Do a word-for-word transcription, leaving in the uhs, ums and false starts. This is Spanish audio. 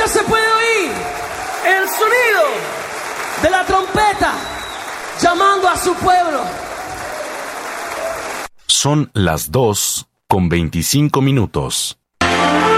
Ya se puede oír el sonido de la trompeta llamando a su pueblo. Son las dos con veinticinco minutos.